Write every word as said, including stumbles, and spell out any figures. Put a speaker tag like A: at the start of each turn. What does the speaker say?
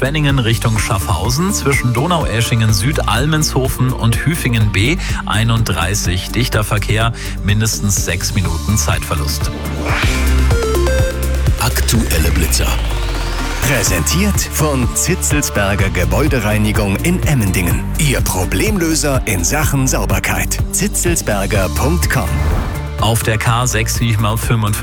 A: Schwenningen Richtung Schaffhausen zwischen Donaueschingen Süd, Almenshofen und Hüfingen B einunddreißig. Dichter Verkehr, mindestens sechs Minuten Zeitverlust.
B: Aktuelle Blitzer. Präsentiert von Zitzelsberger Gebäudereinigung in Emmendingen. Ihr Problemlöser in Sachen Sauberkeit. zitzelsberger punkt com.
A: Auf der K sechs fünfundfünfzig